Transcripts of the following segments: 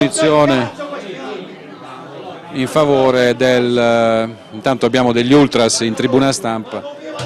Posizione in favore del... intanto abbiamo degli ultras in tribuna stampa.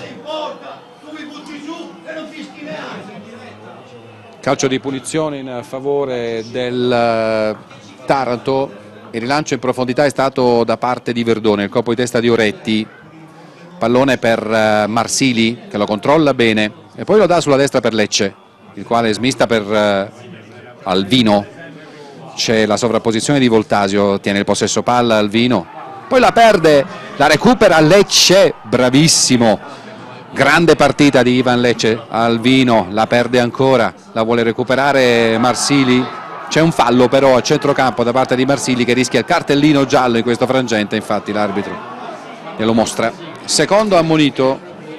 Calcio di punizione in favore del Taranto. Il rilancio in profondità è stato da parte di Verdone, il colpo di testa di Oretti, pallone per Marsili che lo controlla bene e poi lo dà sulla destra per Lecce, il quale smista per Alvino. C'è la sovrapposizione di Voltasio, tiene il possesso palla Alvino, poi la perde, la recupera Lecce, bravissimo, grande partita di Ivan Lecce. Alvino la perde ancora, la vuole recuperare Marsili, c'è un fallo però a centrocampo da parte di Marsili che rischia il cartellino giallo in questo frangente, infatti l'arbitro glielo mostra. Secondo ammonito,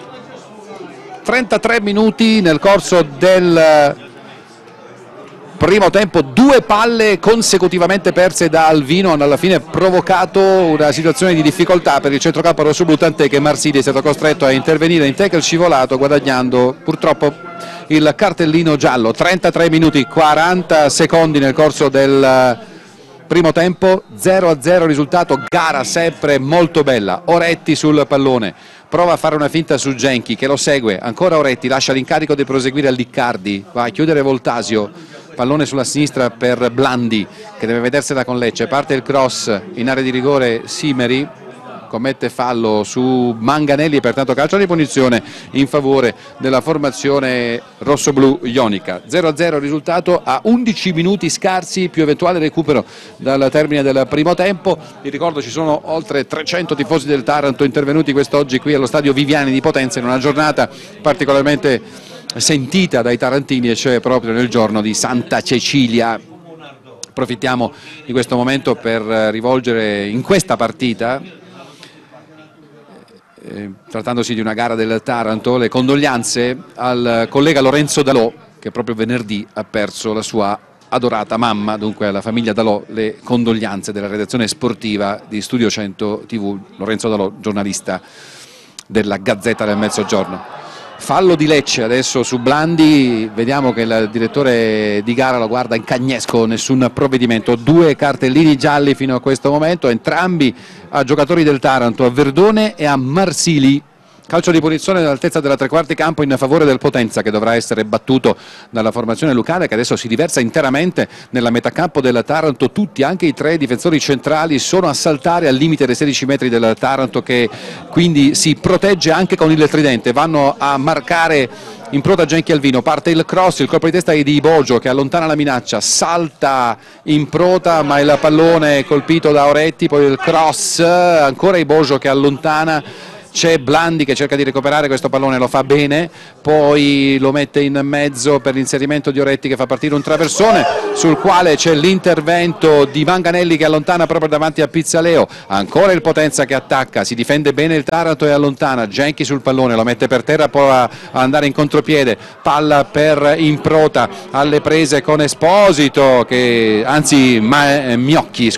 33 minuti nel corso del primo tempo, due palle consecutivamente perse da Alvino hanno alla fine provocato una situazione di difficoltà per il centrocampo rossoblu, tant'è che Marsili è stato costretto a intervenire in tackle scivolato, guadagnando purtroppo il cartellino giallo. 33 minuti 40 secondi nel corso del primo tempo, 0-0 risultato, gara sempre molto bella. Oretti sul pallone, prova a fare una finta su Genchi che lo segue, ancora Oretti, lascia l'incarico di proseguire a Liccardi, va a chiudere Voltasio, pallone sulla sinistra per Blandi che deve vedersela con Lecce, parte il cross in area di rigore, Simeri commette fallo su Manganelli e pertanto calcio di punizione in favore della formazione rossoblu ionica. 0-0 risultato a 11 minuti scarsi più eventuale recupero dal termine del primo tempo. Vi ricordo ci sono oltre 300 tifosi del Taranto intervenuti quest'oggi qui allo stadio Viviani di Potenza in una giornata particolarmente sentita dai tarantini, e cioè proprio nel giorno di Santa Cecilia. Approfittiamo di questo momento per rivolgere in questa partita, trattandosi di una gara del Taranto, le condoglianze al collega Lorenzo Dalò che proprio venerdì ha perso la sua adorata mamma, dunque alla famiglia Dalò le condoglianze della redazione sportiva di Studio 100 TV. Lorenzo Dalò, giornalista della Gazzetta del Mezzogiorno. Fallo di Lecce adesso su Blandi, vediamo che il direttore di gara lo guarda in cagnesco, nessun provvedimento, due cartellini gialli fino a questo momento, entrambi a giocatori del Taranto, a Verdone e a Marsili. Calcio di punizione all'altezza della tre quarti campo in favore del Potenza, che dovrà essere battuto dalla formazione lucana, che adesso si diversa interamente nella metà campo del Taranto. Tutti, anche i tre difensori centrali, sono a saltare al limite dei 16 metri del Taranto, che quindi si protegge anche con il tridente. Vanno a marcare in prota Genchi Alvino, parte il cross, il colpo di testa è di Bogio che allontana la minaccia, salta in prota ma il pallone è colpito da Oretti, poi il cross, ancora Bogio che allontana. C'è Blandi che cerca di recuperare questo pallone, lo fa bene, poi lo mette in mezzo per l'inserimento di Oretti che fa partire un traversone sul quale c'è l'intervento di Manganelli che allontana proprio davanti a Pizzaleo. Ancora il Potenza che attacca, si difende bene il Taranto e allontana. Genchi sul pallone, lo mette per terra, prova a andare in contropiede, palla per Improta alle prese con Esposito che, anzi Miocchi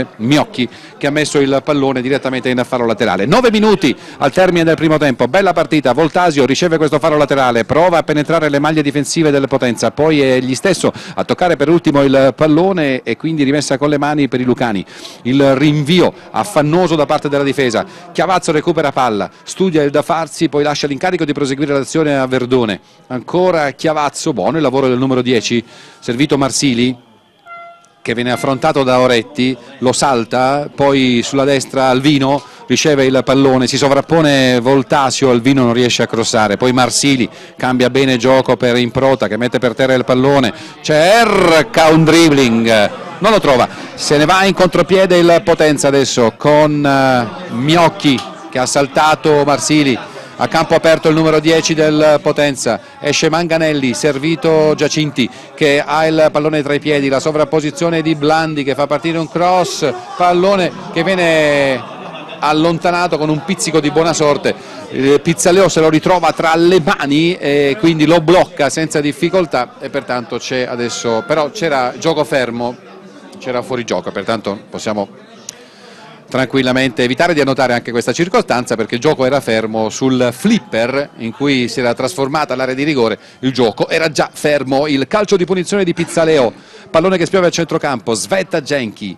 che ha messo il pallone direttamente in fallo laterale. 9 minuti al termine del primo tempo, bella partita. Voltasio riceve questo fallo laterale, prova a penetrare le maglie difensive del Potenza, poi è egli stesso a toccare per ultimo il pallone e quindi rimessa con le mani per i lucani. Il rinvio affannoso da parte della difesa, Chiavazzo recupera palla, studia il da farsi, poi lascia l'incarico di proseguire l'azione a Verdone. Ancora Chiavazzo, buono il lavoro del numero 10, servito Marsili che viene affrontato da Oretti, lo salta, poi sulla destra Alvino riceve il pallone, si sovrappone Voltasio, Alvino non riesce a crossare, poi Marsili cambia bene gioco per Improta che mette per terra il pallone, cerca un dribbling, non lo trova, se ne va in contropiede il Potenza adesso con Miocchi che ha saltato Marsili. A campo aperto il numero 10 del Potenza, esce Manganelli, servito Giacinti che ha il pallone tra i piedi, la sovrapposizione di Blandi che fa partire un cross, pallone che viene allontanato con un pizzico di buona sorte. Pizzaleo se lo ritrova tra le mani e quindi lo blocca senza difficoltà e pertanto c'è adesso, però c'era gioco fermo, c'era fuorigioco, pertanto possiamo tranquillamente evitare di annotare anche questa circostanza, perché il gioco era fermo sul flipper in cui si era trasformata l'area di rigore. Il gioco era già fermo. Il calcio di punizione di Pizzaleo, pallone che spiove a centrocampo, Sveta Genchi